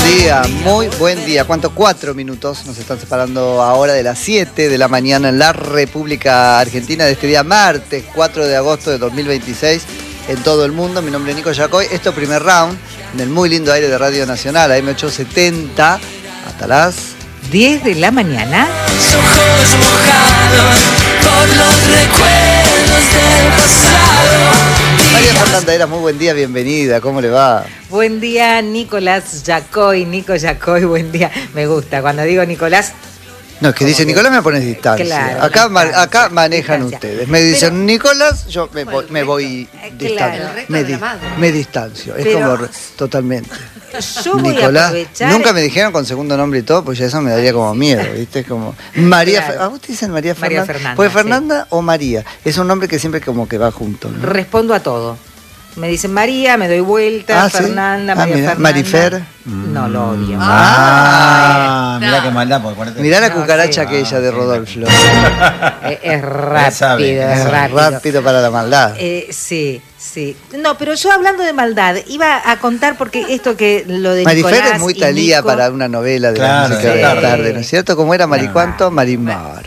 muy buen día. ¿Cuánto? 4 minutos nos están separando ahora de las 7 de la mañana en la República Argentina de este día martes 4 de agosto de 2026 en todo el mundo. Mi nombre es Nico Yacoy. Esto primer round en el muy lindo aire de Radio Nacional, AM870, hasta las 10 de la mañana. Ojos mojados por los recuerdos del pasado. María Fernanda, muy buen día, bienvenida, ¿cómo le va? Buen día, Nicolás Yacoy, Nico Yacoy, buen día. Me gusta, cuando digo Nicolás... No, es que dice Nicolás, me pones distancia. Claro, acá manejan distancia. ustedes. Me dicen Pero, Nicolás, yo me voy distancia. Claro. Me distancio. Es Pero, como totalmente. Yo voy Nicolás, a aprovechar... nunca me dijeron con segundo nombre y todo, pues ya eso me daría como miedo, ¿viste? Es como María. Claro. ¿A vos te dicen María Fernanda? María Fernanda, Pues Fernanda o María. Es un nombre que siempre como que va junto, ¿no? Respondo a todo. Me dicen María, me doy vuelta, ¿sí? Fernanda, María Mira, Fernanda. Marifer. No, lo odio. Mirá qué maldad. Mirá la No, cucaracha sí. aquella de Rodolfo. Es rápido, Es es rápido. rápido para la maldad. Sí. No, pero yo hablando de maldad, iba a contar porque esto que lo de Marifer Nicolás es muy y talía Nico, para una novela de la Claro, música de sí. la tarde, ¿no es cierto? ¿Cómo era Maricuanto? Marimar.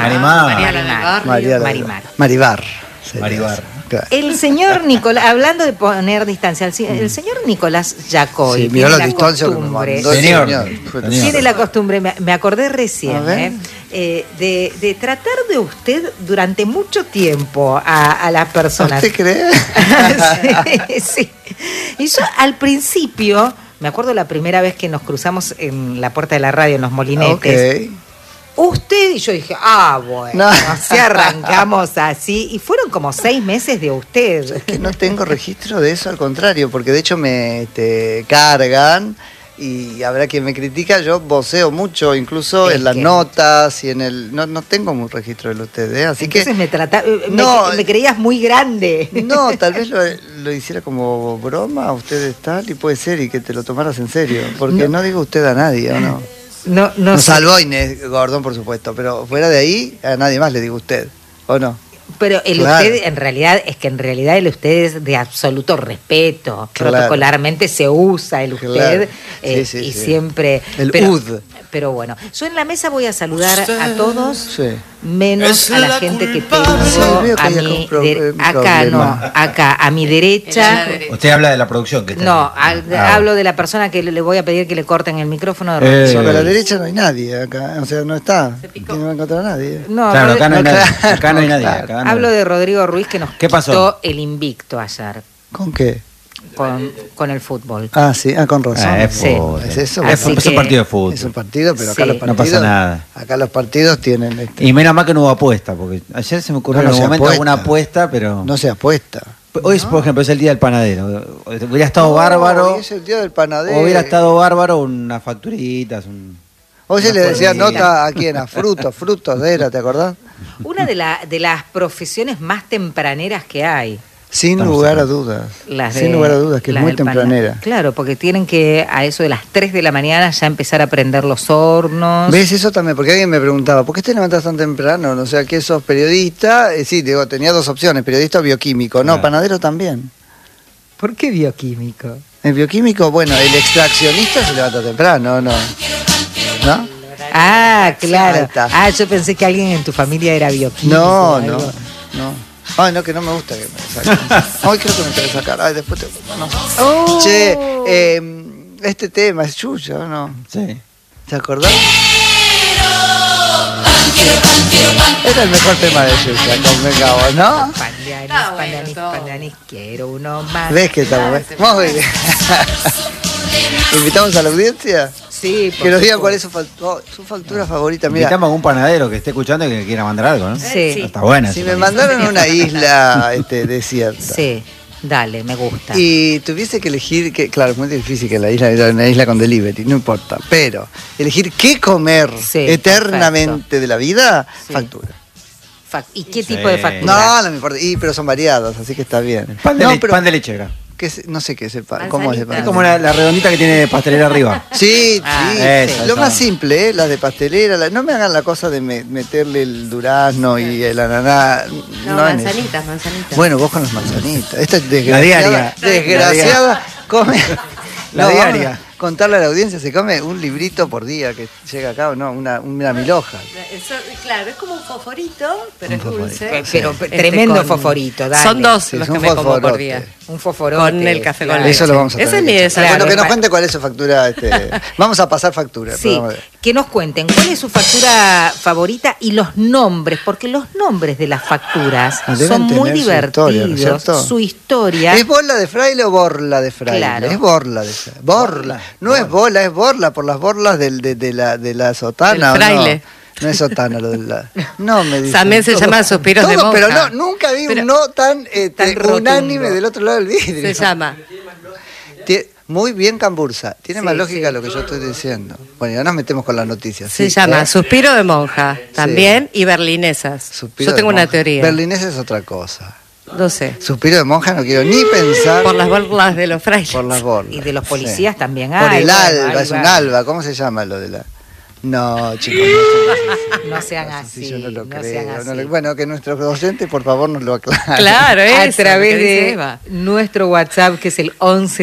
Maribar. Maribar. Claro. El señor Nicolás, hablando de poner distancia, el señor Nicolás Yacoy Sí, mirá tiene la la distancia que me costumbre, mandó el Señor. señor. tiene la costumbre, me acordé recién, A ver. de tratar de usted durante mucho tiempo a las personas. ¿Usted cree? Sí. Y yo al principio, me acuerdo la primera vez que nos cruzamos en la puerta de la radio, en los molinetes. Ok. Usted y yo dije, bueno, No. así arrancamos así. Y fueron como 6 meses de usted. Que no tengo registro de eso, al contrario, porque de hecho me cargan y habrá quien me critica. Yo voceo mucho, incluso Es en las que- notas y en el. No tengo un registro de usted, ¿eh? Así Entonces que. me creías muy grande. No, tal vez lo hiciera como broma, usted tal, y puede ser, y que te lo tomaras en serio. Porque no digo usted a nadie, ¿o no? No Nos sé. salvó Inés Gordón, por supuesto, pero fuera de ahí, a nadie más le digo usted, ¿o no? Pero el Claro. usted, en realidad el usted es de absoluto respeto. Claro. Protocolarmente se usa el usted. Claro. Sí, y sí. siempre. El pero, ud. Pero bueno, yo en la mesa voy a saludar a todos. Sí. Menos Es a la la gente que culpable. Sí, tengo veo que a hay mi un acá problema. acá a mi derecha. Usted habla de la producción que está No, ahí. hablo de la persona que le voy a pedir que le corten el micrófono. Sobre a la derecha no hay nadie acá, o sea, no está. No va a encontrar a nadie. No, Claro, acá no hay No, nadie. claro, Acá no hay nadie. claro. Acá no. hablo de Rodrigo Ruiz que nos ¿Qué pasó? quitó el invicto ayer ¿Con qué? con el fútbol. Ah, sí, con razón. Es Sí. fútbol. ¿Es eso? Es Así un que- partido de fútbol. Es un partido, pero acá Sí. los No partidos. pasa nada. Acá los partidos tienen. Y menos mal que no hubo apuesta, porque ayer se me ocurrió No, no en se algún momento apuesta. alguna apuesta, pero... No se apuesta. Hoy, por ejemplo, es el día del panadero. Hubiera estado bárbaro. Hoy es el día del panadero. Hubiera estado bárbaro unas facturitas. Hoy se le unas decía cuernitas. nota a quién, a frutos era, ¿te acordás? Una de las profesiones más tempraneras que hay. Sin Estamos lugar a acá. dudas. Las Sin de- lugar a dudas, que es las muy del pana- tempranera. Claro, porque tienen que a eso de las 3 de la mañana ya empezar a prender los hornos. ¿Ves eso también? Porque alguien me preguntaba, ¿por qué te levantas tan temprano? No sé, ¿qué sos periodista? Sí, digo, tenía 2 opciones, periodista o bioquímico. No, Claro. panadero también. ¿Por qué bioquímico? El bioquímico, bueno, el extraccionista se levanta temprano, ¿no? ¿No? Ah, Ahí claro. está. Ah, yo pensé que alguien en tu familia era bioquímico. No, o no, algo. no. Ay, no, que no me gusta que me saquen. Ay, creo que me quiere sacar. Ay, después te... No. Oh. Che, este tema es chucho, ¿no? Sí. ¿Te acordás? Era el mejor tema de Yuya, convengamos, ¿no? Pandanis, quiero uno más. ¿Ves que estamos? Muy bien. ¿Invitamos a la audiencia? Sí, por Que nos digan supuesto. cuál es su factura favorita. Mira, Invitamos a algún panadero que esté escuchando y que quiera mandar algo, ¿no? Sí. Está buena. si esa me panadera. mandaron a una isla desierta Sí, dale, me gusta. y tuviese que elegir, claro, es muy difícil que la isla era una isla con delivery, no importa, pero elegir qué comer Sí, eternamente perfecto. de la vida, Sí. factura. ¿Y qué Sí. tipo de factura? No, no me importa, pero son variadas, así que está bien. Pan de, No, leche, pero- pan de leche era. No sé qué es el pan, ¿cómo es el pan? Es como la redondita que tiene pastelera arriba. Sí, Ah, sí. esa, Lo esa. más simple, las de pastelera. No me hagan la cosa de meterle el durazno y el ananá. No, en eso. manzanitas. Bueno, vos con las manzanitas. Esta es La diaria. desgraciada. Come. La No, diaria. contarle a la audiencia, se come un librito por día que llega acá, o no, una milhoja. Eso, claro, es como un fosforito, pero Un es dulce. Pero Este, tremendo con- fosforito, dale. Son dos Sí, los es que un me como por fosforote. día. Un fosforote. Con el café con claro. leche. Eso lo vamos a Ese tener es mi que desayuno. Bueno, que nos Claro. cuente cuál es su factura. Vamos a pasar factura. Sí, pero que nos cuenten cuál es su factura favorita y los nombres, porque los nombres de las facturas Deben son muy tener su divertidos, historia, ¿no es cierto? su historia. ¿Es bola de fraile o borla de fraile? Claro. Es borla de fraile. Borla. No es bola, es borla por las borlas de la sotana. Del ¿o no? fraile. No es sotana lo de la. No me dicen. También se Todo- llama suspiros de todo, Pero monja. no, nunca vi Pero- un no tan, tan rotundo. unánime del otro lado del vidrio. Se llama. Muy bien, Cambursa. Tiene Sí, más lógica sí. lo que yo estoy diciendo. Bueno, ya nos metemos con las noticias. Se sí, llama ¿eh? Suspiro de monja también y berlinesas. Suspiro Yo tengo de una monja. teoría. Berlinesa es otra cosa. No sé. Suspiro de monja no quiero ni pensar. Por las borlas de los frailes. Por las borlas. Y de los policías Sí. también Por hay. el bueno, alba, ahí es un va. alba. ¿Cómo se llama lo de la.? No, chicos, No sean sí, así. yo no lo no creo. sean así. no lo- bueno, que nuestros docentes, por favor, nos lo aclaren. Claro, A eso, través lo que dice de Eva. nuestro WhatsApp, que es el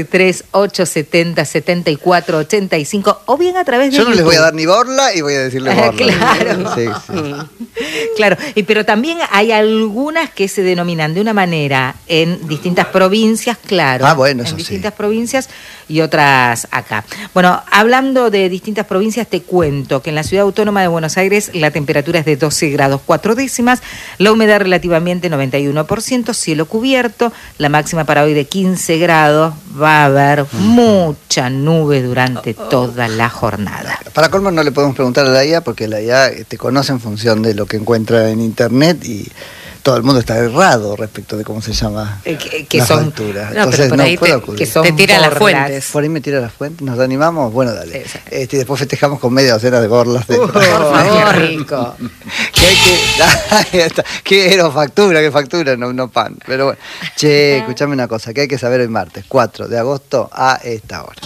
1138707485, o bien a través de Yo no les voy a YouTube. dar ni borla y voy a decirles borla. Claro. Sí, sí. Claro, pero también hay algunas que se denominan de una manera en distintas provincias, claro. Ah, bueno, eso en sí. distintas provincias y otras acá. Bueno, hablando de distintas provincias, te cuento que en la Ciudad Autónoma de Buenos Aires la temperatura es de 12 grados 4 décimas, la humedad relativamente 91%, cielo cubierto, la máxima para hoy de 15 grados, va a haber mucha nube durante toda la jornada. Para colmo no le podemos preguntar a la IA porque la IA te conoce en función de lo que encuentra en internet y todo el mundo está errado respecto de cómo se llama Que la son- factura. No, pero Entonces por no ahí puede te- ocurrir. que son Te tira las borlas. fuentes. Por ahí me tira la fuente, ¿nos animamos? Bueno, dale. Sí, Y después festejamos con media docena de borlas. Por favor, rico. Que hay que. Ahí está. ¿Qué era factura? ¿Qué factura? No pan. Pero bueno. Che, escuchame una cosa, que hay que saber hoy martes, 4 de agosto a esta hora.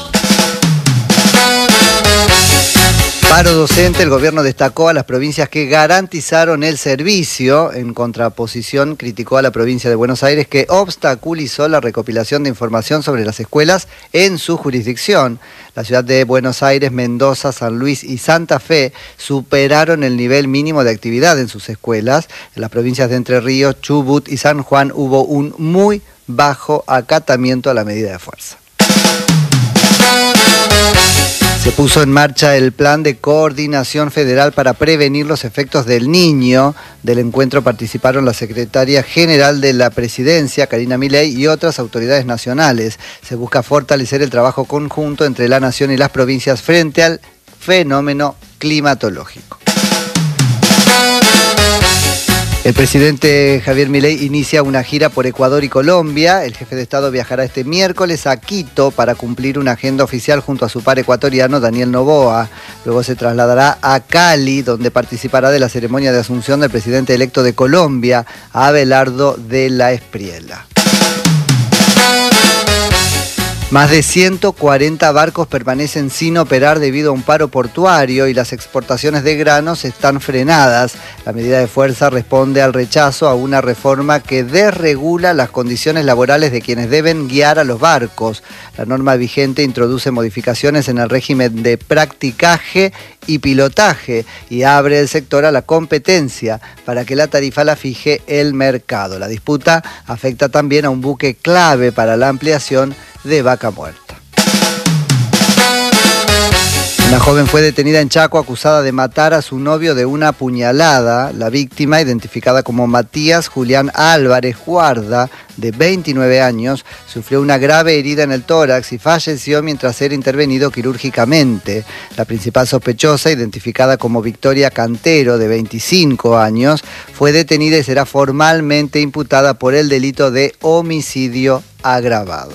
Paro docente, el gobierno destacó a las provincias que garantizaron el servicio. En contraposición, criticó a la provincia de Buenos Aires que obstaculizó la recopilación de información sobre las escuelas en su jurisdicción. La ciudad de Buenos Aires, Mendoza, San Luis y Santa Fe superaron el nivel mínimo de actividad en sus escuelas. En las provincias de Entre Ríos, Chubut y San Juan hubo un muy bajo acatamiento a la medida de fuerza. Se puso en marcha el Plan de Coordinación Federal para prevenir los efectos del Niño. Del encuentro participaron la secretaria general de la Presidencia, Karina Milei, y otras autoridades nacionales. Se busca fortalecer el trabajo conjunto entre la Nación y las provincias frente al fenómeno climatológico. El presidente Javier Milei inicia una gira por Ecuador y Colombia. El jefe de Estado viajará este miércoles a Quito para cumplir una agenda oficial junto a su par ecuatoriano Daniel Noboa. Luego se trasladará a Cali, donde participará de la ceremonia de asunción del presidente electo de Colombia, Abelardo de la Espriella. Más de 140 barcos permanecen sin operar debido a un paro portuario y las exportaciones de granos están frenadas. La medida de fuerza responde al rechazo a una reforma que desregula las condiciones laborales de quienes deben guiar a los barcos. La norma vigente introduce modificaciones en el régimen de practicaje y pilotaje y abre el sector a la competencia para que la tarifa la fije el mercado. La disputa afecta también a un buque clave para la ampliación de Vaca Muerta. Una joven fue detenida en Chaco acusada de matar a su novio de una puñalada. La víctima, identificada como Matías Julián Álvarez Guarda, de 29 años, sufrió una grave herida en el tórax y falleció mientras era intervenido quirúrgicamente. La principal sospechosa, identificada como Victoria Cantero, de 25 años, fue detenida y será formalmente imputada por el delito de homicidio agravado.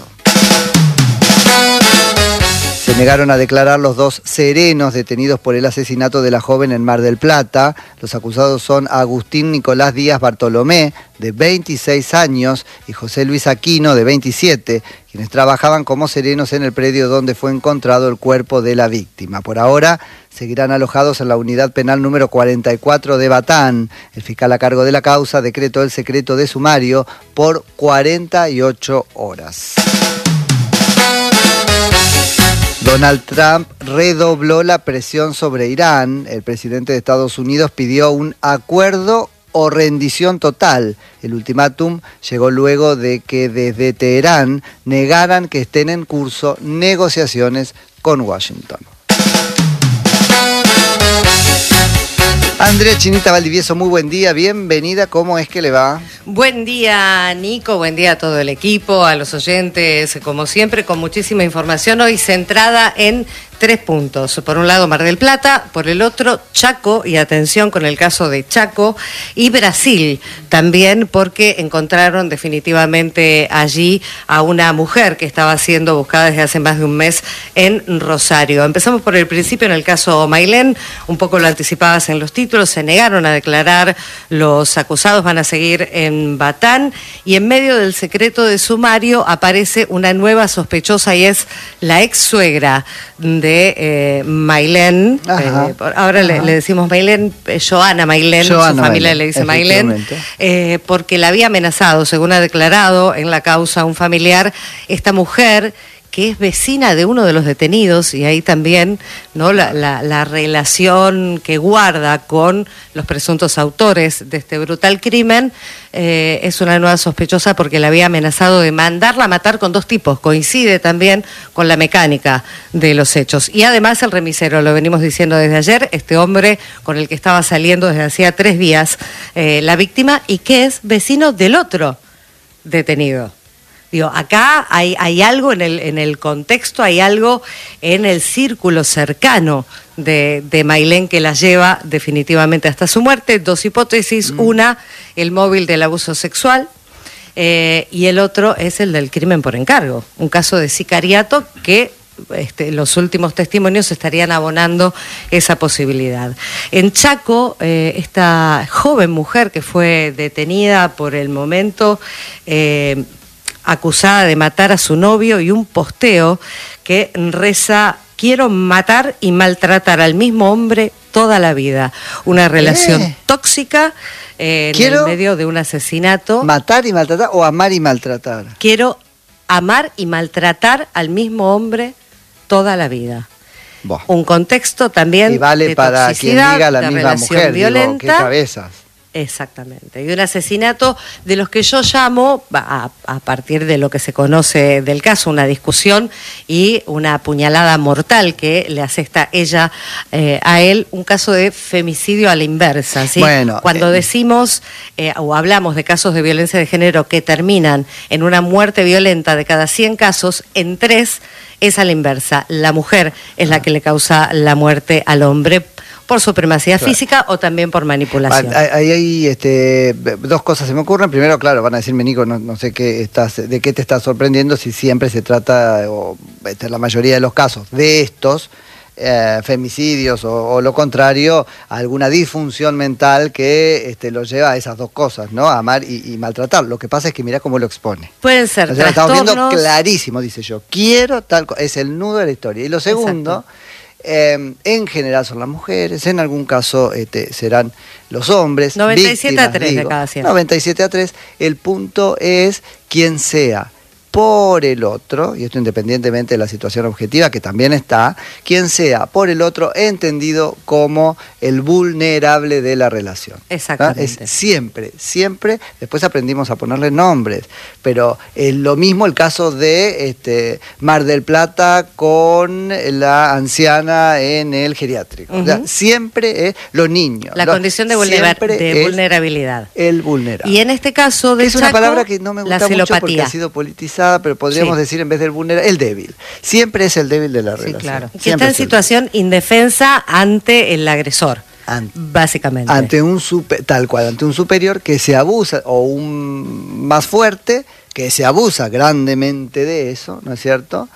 Se negaron a declarar los dos serenos detenidos por el asesinato de la joven en Mar del Plata. Los acusados son Agustín Nicolás Díaz Bartolomé, de 26 años, y José Luis Aquino, de 27, quienes trabajaban como serenos en el predio donde fue encontrado el cuerpo de la víctima. Por ahora seguirán alojados en la unidad penal número 44 de Batán. El fiscal a cargo de la causa decretó el secreto de sumario por 48 horas. Donald Trump redobló la presión sobre Irán. El presidente de Estados Unidos pidió un acuerdo o rendición total. El ultimátum llegó luego de que desde Teherán negaran que estén en curso negociaciones con Washington. Andrea Chinita Valdivieso, muy buen día, bienvenida, ¿cómo es que le va? Buen día, Nico, buen día a todo el equipo, a los oyentes, como siempre, con muchísima información hoy centrada en 3 puntos. Por un lado, Mar del Plata, por el otro, Chaco, y atención con el caso de Chaco, y Brasil también, porque encontraron definitivamente allí a una mujer que estaba siendo buscada desde hace más de un mes en Rosario. Empezamos por el principio en el caso Mailén, un poco lo anticipabas en los títulos, se negaron a declarar los acusados, van a seguir en Batán, y en medio del secreto de sumario aparece una nueva sospechosa y es la ex suegra de Mailén, ahora le decimos Mailén, Johanna Mailén, su familia Mailén, le dice Mailén, porque la había amenazado, según ha declarado en la causa un familiar, esta mujer que es vecina de uno de los detenidos, y ahí también, ¿no?, la relación que guarda con los presuntos autores de este brutal crimen, es una nueva sospechosa porque la había amenazado de mandarla a matar con 2 tipos, coincide también con la mecánica de los hechos. Y además el remisero, lo venimos diciendo desde ayer, este hombre con el que estaba saliendo desde hacía 3 días, la víctima, y que es vecino del otro detenido. Digo, acá hay algo en el contexto, hay algo en el círculo cercano de Mailén que la lleva definitivamente hasta su muerte. 2 hipótesis, una, el móvil del abuso sexual, y el otro es el del crimen por encargo, un caso de sicariato que los últimos testimonios estarían abonando esa posibilidad. En Chaco, esta joven mujer que fue detenida por el momento, acusada de matar a su novio, y un posteo que reza: quiero matar y maltratar al mismo hombre toda la vida. Una relación tóxica en el medio de un asesinato. ¿Matar y maltratar o amar y maltratar? Quiero amar y maltratar al mismo hombre toda la vida. Buah. Un contexto también y vale de para toxicidad, quien diga la de misma mujer, violenta. Digo, qué cabezas. Exactamente, y un asesinato de los que yo llamo, a partir de lo que se conoce del caso, una discusión y una puñalada mortal que le asesta ella a él, un caso de femicidio a la inversa, ¿sí? Bueno, cuando decimos o hablamos de casos de violencia de género que terminan en una muerte violenta de cada 100 casos, en 3 es a la inversa. La mujer es la que le causa la muerte al hombre, por supremacía física o también por manipulación. Hay 2 cosas se me ocurren. Primero, claro, van a decirme, Nico, no sé de qué te estás sorprendiendo si siempre se trata, o la mayoría de los casos de estos femicidios o lo contrario, alguna disfunción mental que lo lleva a esas 2 cosas, ¿no? Amar y maltratar. Lo que pasa es que mirá cómo lo expone. Pueden ser trastornos. Estamos viendo clarísimo, dice yo, quiero tal cosa. Es el nudo de la historia. Y lo segundo... en general son las mujeres, en algún caso serán los hombres. 97-3 de cada 100. 97-3. El punto es quien sea por el otro, y esto independientemente de la situación objetiva que también está, quien sea por el otro entendido como el vulnerable de la relación. Exactamente. Es siempre, después aprendimos a ponerle nombres, pero es lo mismo el caso de Mar del Plata con la anciana en el geriátrico. O sea, siempre es los niños. La condición de vulnerabilidad. El vulnerable. Y en este caso de es una palabra que no me gusta mucho porque ha sido politizada, pero podríamos decir en vez del vulnerable, el débil. Siempre es el débil de la relación. Claro. Que está en situación indefensa ante el agresor. Básicamente. Ante un ante un superior que se abusa, o un más fuerte que se abusa grandemente de eso, ¿no es cierto?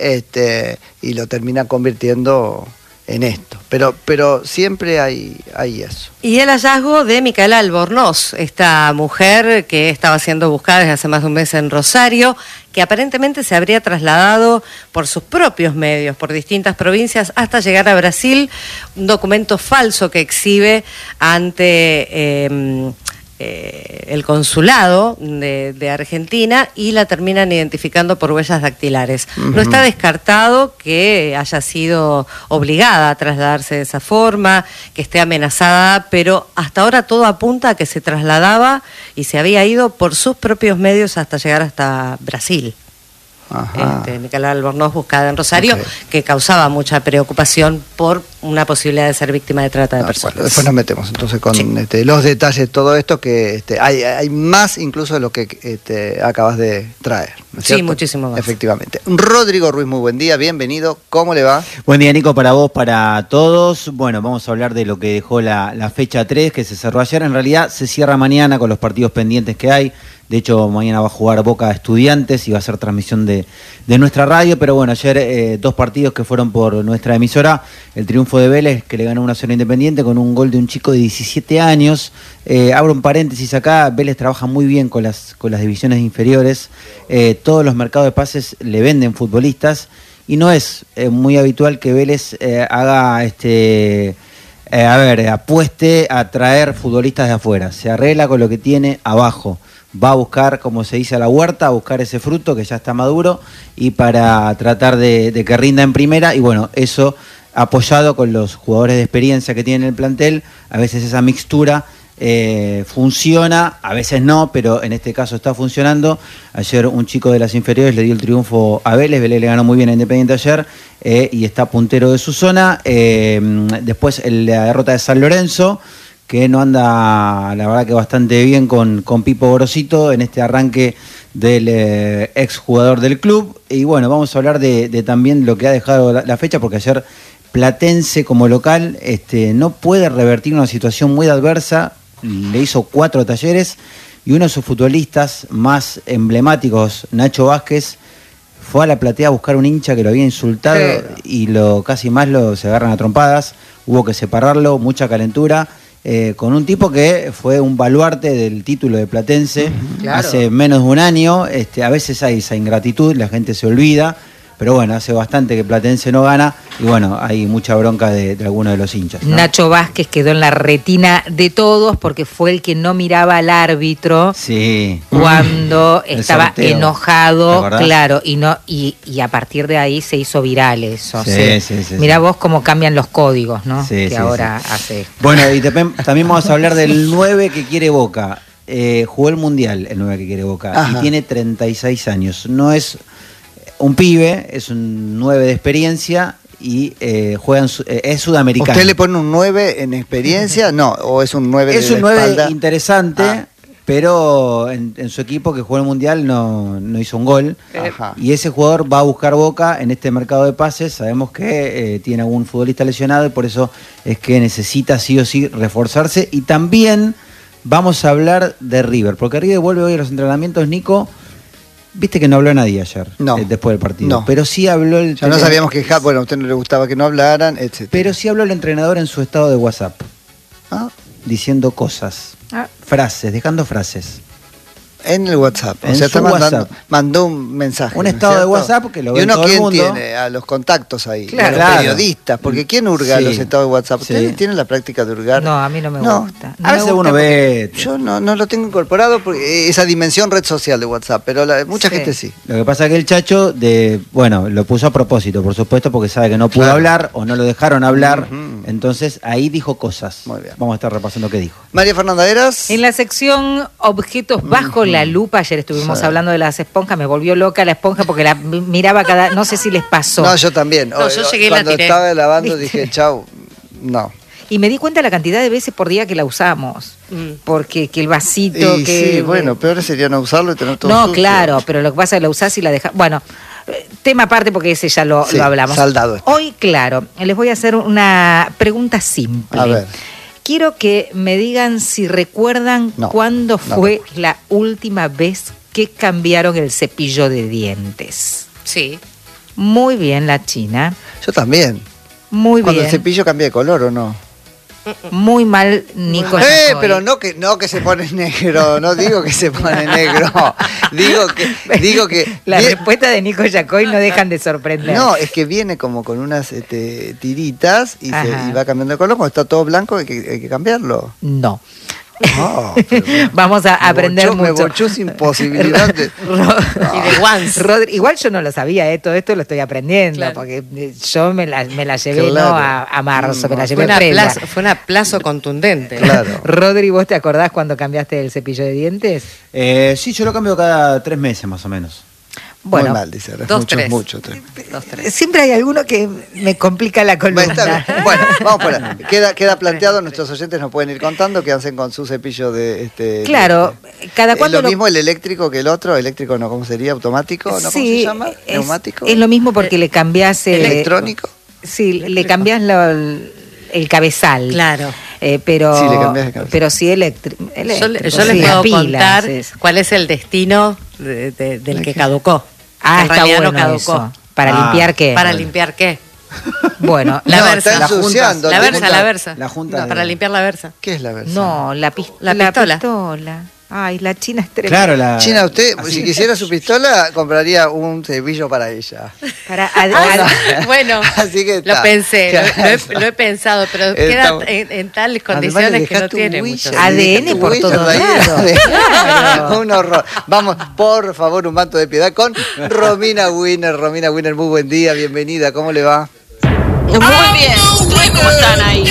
Y lo termina convirtiendo en esto. Pero siempre hay eso. Y el hallazgo de Micaela Albornoz, esta mujer que estaba siendo buscada desde hace más de un mes en Rosario, que aparentemente se habría trasladado por sus propios medios, por distintas provincias, hasta llegar a Brasil, un documento falso que exhibe ante el consulado de Argentina y la terminan identificando por huellas dactilares. No está descartado que haya sido obligada a trasladarse de esa forma, que esté amenazada, pero hasta ahora todo apunta a que se trasladaba y se había ido por sus propios medios hasta llegar hasta Brasil. Micaela Albornoz, buscada en Rosario, que causaba mucha preocupación por una posibilidad de ser víctima de trata de personas. Bueno, después nos metemos entonces con los detalles de todo esto, que hay más incluso de lo que acabas de traer, ¿no es cierto? Muchísimo más. Efectivamente. Rodrigo Ruiz, muy buen día, bienvenido, ¿cómo le va? Buen día, Nico, para vos, para todos. Bueno, vamos a hablar de lo que dejó la fecha 3, que se cerró ayer. En realidad se cierra mañana con los partidos pendientes que hay. De hecho, mañana va a jugar Boca Estudiantes y va a ser transmisión de nuestra radio. Pero bueno, ayer 2 partidos que fueron por nuestra emisora. El triunfo de Vélez, que le ganó 1-0 Independiente con un gol de un chico de 17 años. Abro un paréntesis acá. Vélez trabaja muy bien con las divisiones inferiores. Todos los mercados de pases le venden futbolistas. Y no es muy habitual que Vélez haga apueste a traer futbolistas de afuera. Se arregla con lo que tiene abajo. Va a buscar, como se dice, a la huerta, a buscar ese fruto que ya está maduro y para tratar de que rinda en primera. Y bueno, eso apoyado con los jugadores de experiencia que tiene el plantel, a veces esa mixtura funciona, a veces no, pero en este caso está funcionando. Ayer un chico de las inferiores le dio el triunfo a Vélez. Vélez le ganó muy bien a Independiente ayer y está puntero de su zona. Después la derrota de San Lorenzo, que no anda, la verdad que bastante bien con Pipo Gorosito en este arranque del ex jugador del club. Y bueno, vamos a hablar de también lo que ha dejado la fecha, porque ayer Platense como local no puede revertir una situación muy adversa. Le hizo 4 talleres y uno de sus futbolistas más emblemáticos, Nacho Vázquez, fue a la platea a buscar un hincha que lo había insultado y casi más se agarran a trompadas. Hubo que separarlo, mucha calentura. Con un tipo que fue un baluarte del título de Platense hace menos de un año. A veces hay esa ingratitud, la gente se olvida, pero bueno, hace bastante que Platense no gana y bueno, hay mucha bronca de algunos de los hinchas, ¿no? Nacho Vázquez quedó en la retina de todos porque fue el que no miraba al árbitro cuando estaba sorteo, enojado, claro, y a partir de ahí se hizo viral eso. Mirá vos cómo cambian los códigos, ¿no? Ahora hace. Bueno, y también vamos a hablar del 9 que quiere Boca. Jugó el Mundial el 9 que quiere Boca y tiene 36 años. No es un pibe, es un 9 de experiencia y juega es sudamericano. ¿Usted le pone un 9 en experiencia? No, o es un 9 es un 9 interesante, pero en su equipo que jugó el Mundial no hizo un gol. Y ese jugador va a buscar Boca en este mercado de pases. Sabemos que tiene algún futbolista lesionado y por eso es que necesita sí o sí reforzarse. Y también vamos a hablar de River, porque River vuelve hoy a los entrenamientos, Nico. Viste que no habló nadie ayer, después del partido. No. Pero sí habló el... Ya no sabíamos que, bueno, a usted no le gustaba que no hablaran, etc. Pero sí habló el entrenador en su estado de WhatsApp. Diciendo cosas, frases, dejando frases. En el WhatsApp. En su WhatsApp. Mandó un mensaje. Un estado de WhatsApp que lo ve todo el mundo. ¿Y uno quién tiene? A los contactos ahí. Claro. A los periodistas. Porque ¿quién hurga los estados de WhatsApp? ¿Ustedes tienen la práctica de hurgar? No, a mí no me gusta. A veces uno ve... Yo no lo tengo incorporado porque esa dimensión red social de WhatsApp, pero mucha gente sí. Lo que pasa es que el Chacho, lo puso a propósito, por supuesto, porque sabe que no pudo hablar o no lo dejaron hablar. Entonces ahí dijo cosas. Muy bien. Vamos a estar repasando qué dijo. María Fernanda Heras. En la sección Objetos bajo la lupa, ayer estuvimos hablando de las esponjas, me volvió loca la esponja porque la miraba no sé si les pasó. No, yo también. No, yo llegué y la tiré. Cuando estaba lavando dije, chau, no. Y me di cuenta de la cantidad de veces por día que la usamos. Porque que el vasito... Sí, bueno, peor sería no usarlo y tener todo sucio. Claro, pero lo que pasa es que la usás y la dejás... Bueno, tema aparte porque ese ya lo hablamos. Saldado. Hoy, claro, les voy a hacer una pregunta simple. A ver. Quiero que me digan si recuerdan cuándo fue la última vez que cambiaron el cepillo de dientes. Sí. Muy bien, la China. Yo también. Muy bien. Cuando el cepillo cambia de color, ¿o no? Muy mal, Nico. Pero no que se pone negro, no digo que se pone negro. Digo que la respuesta de Nico Yacoy no dejan de sorprender. No, es que viene como con unas tiritas y va cambiando de color. Cuando está todo blanco hay que cambiarlo. No. Vamos a aprender Me mucho. bochó sin posibilidad de... Y de once. Igual yo no lo sabía, todo esto lo estoy aprendiendo, Claro. porque yo me la llevé Claro. no a marzo, me la llevé Fue previa. un aplazo contundente. Claro. Rodri, ¿vos te acordás cuando cambiaste el cepillo de dientes? Sí, yo lo cambio cada 3 meses más o menos. Bueno, Muy mal, dice. Es 2, mucho, 3. mucho. 3. 2, 3. siempre hay alguno que me complica la Bueno, está columna. bien. Bueno, vamos por ahí. Queda planteado, nuestros oyentes nos pueden ir contando qué hacen con su cepillo de... Claro, cada ¿Es cuando lo mismo el eléctrico que el otro? ¿Eléctrico no? ¿Cómo sería? ¿Automático? ¿No? ¿Cómo Sí, se llama? ¿Neumático? es lo mismo porque le cambiás... ¿Electrónico? Sí, le cambiás el cabezal. Claro. Pero, Sí, le cambiás el cabezal. pero sí eléctrico. Yo les sí, puedo a pilas, contar es. cuál es el destino del que caducó. Ah, En está realidad bueno no caducó. eso. ¿Para limpiar qué? ¿Para limpiar qué? Bueno, La No, versa. está ensuciando. La Junta- versa, la versa. la junta Para de- limpiar la versa. ¿Qué es la versión? no, la La pistola. pistola. Ay, la China es tremenda. Claro, la... China, usted, así. si quisiera su pistola, compraría un cepillo para ella. Para, Bueno, Así que lo está. pensé, Claro. lo he pensado, pero Está- queda en tales Además, le condiciones que no dejaste tiene un mucho. huella, ADN le dejaste por huella todos ahí. lados. Claro. Un horror. Vamos, por favor, un manto de piedad con Romina Winner. Romina Winner, muy buen día, bienvenida. ¿Cómo le va? Muy bien. ¿Ustedes cómo están ahí?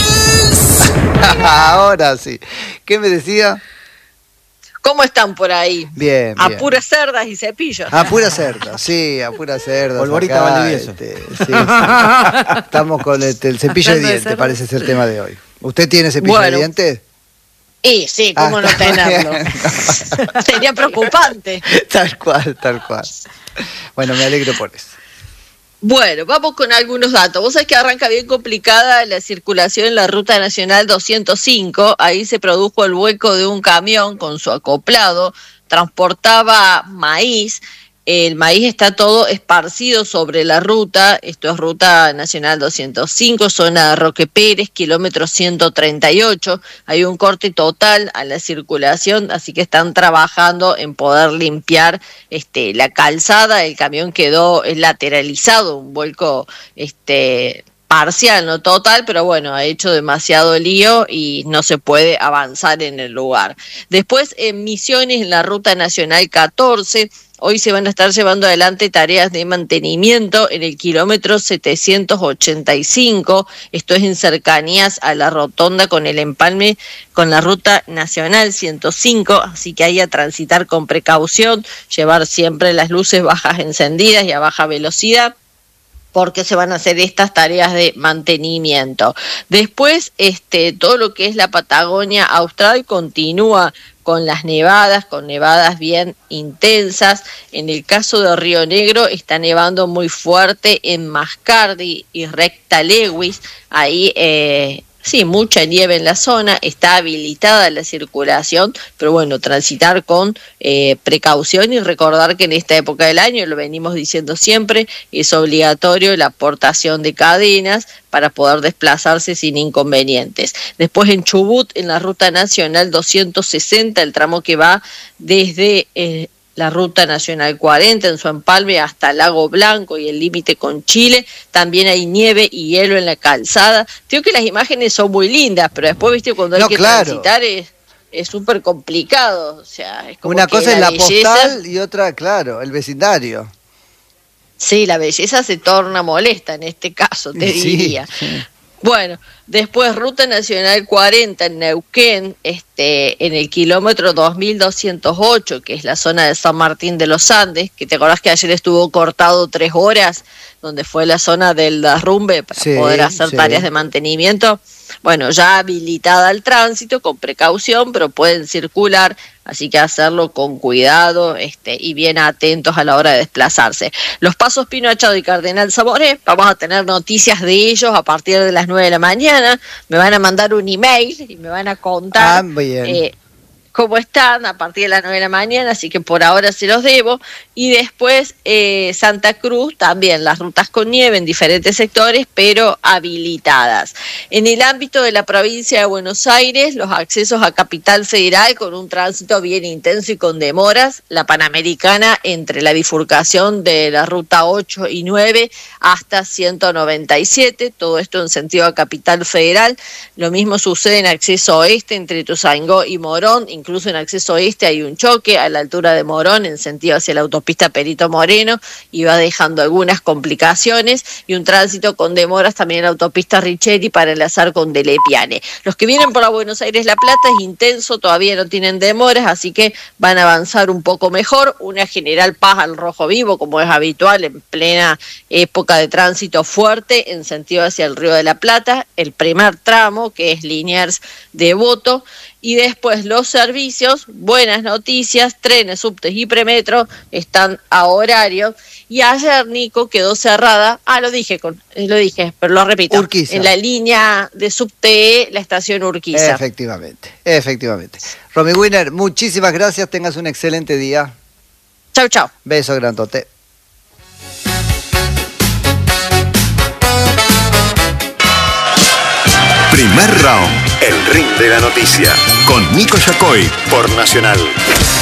Ahora sí. ¿Qué me decía? ¿Cómo están por ahí? Bien, A bien. puras cerdas y cepillos. A pura cerda, sí, a pura cerda. Polvorita acá, Valdivieso. sí. Estamos con el cepillo de Hablando de dientes, cerdas. parece ser el tema de hoy. ¿Usted tiene cepillo Bueno. de dientes? Y sí, ¿cómo Ah, no tenerlo? bien. Sería preocupante. Tal cual, tal cual. Bueno, me alegro por eso. Bueno, vamos con algunos datos. Vos sabés que arranca bien complicada la circulación en la Ruta Nacional 205. Ahí se produjo el vuelco de un camión con su acoplado. Transportaba maíz. El maíz está todo esparcido sobre la ruta. Esto es Ruta Nacional 205, zona Roque Pérez, kilómetro 138. Hay un corte total a la circulación, así que están trabajando en poder limpiar la calzada. El camión quedó lateralizado, un vuelco parcial, no total, pero bueno, ha hecho demasiado lío y no se puede avanzar en el lugar. Después, en Misiones, en la Ruta Nacional 14, hoy se van a estar llevando adelante tareas de mantenimiento en el kilómetro 785, esto es en cercanías a la rotonda con el empalme con la Ruta Nacional 105, así que hay a transitar con precaución, llevar siempre las luces bajas encendidas y a baja velocidad, porque se van a hacer estas tareas de mantenimiento. Después, todo lo que es la Patagonia Austral continúa con las nevadas, con nevadas bien intensas. En el caso de Río Negro está nevando muy fuerte en Mascardi y Recta Lewis. Ahí sí, mucha nieve en la zona, está habilitada la circulación, pero bueno, transitar con precaución y recordar que en esta época del año, lo venimos diciendo siempre, es obligatorio la aportación de cadenas para poder desplazarse sin inconvenientes. Después en Chubut, en la Ruta Nacional 260, el tramo que va desde la Ruta Nacional 40 en su empalme hasta Lago Blanco y el límite con Chile, también hay nieve y hielo en la calzada. Digo que las imágenes son muy lindas, pero después, viste, cuando hay No, que claro. transitar es súper complicado. O sea, es como Una que cosa es la belleza, postal y otra, claro, el vecindario. sí, la belleza se torna molesta en este caso, te Sí, diría. sí. Bueno, después Ruta Nacional 40 en Neuquén, en el kilómetro 2208, que es la zona de San Martín de los Andes, que te acordás que ayer estuvo cortado 3 horas, donde fue la zona del derrumbe para Sí, poder hacer sí. tareas de mantenimiento. Bueno, ya habilitada el tránsito, con precaución, pero pueden circular, así que hacerlo con cuidado y bien atentos a la hora de desplazarse. Los pasos Pino Achado y Cardenal Zamoré, vamos a tener noticias de ellos a partir de las 9 de la mañana, me van a mandar un email y me van a contar cómo están a partir de las 9 de la mañana, así que por ahora se los debo. Y después Santa Cruz, también las rutas con nieve en diferentes sectores, pero habilitadas. En el ámbito de la provincia de Buenos Aires, los accesos a Capital Federal con un tránsito bien intenso y con demoras. La Panamericana entre la bifurcación de la ruta 8 y 9 hasta 197, todo esto en sentido a Capital Federal. Lo mismo sucede en acceso oeste entre Ituzaingó y Morón. Incluso en acceso oeste hay un choque a la altura de Morón en sentido hacia la autopista Perito Moreno y va dejando algunas complicaciones y un tránsito con demoras también en la autopista Richeri para enlazar con Delepiane. Los que vienen por la Buenos Aires-La Plata es intenso, todavía no tienen demoras, así que van a avanzar un poco mejor. Una General Paz al rojo vivo, como es habitual en plena época de tránsito fuerte en sentido hacia el Río de la Plata, el primer tramo que es Liniers Devoto. Y después los servicios, buenas noticias, trenes, subtes y premetro están a horario. Y ayer, Nico, quedó cerrada, lo dije, pero lo repito, Urquiza. En la línea de subte, la estación Urquiza. Efectivamente. Romy Wiener, muchísimas gracias, tengas un excelente día. Chau, chau. Beso grandote. Primer round, el ring de la noticia, con Nico Yacoy por Nacional.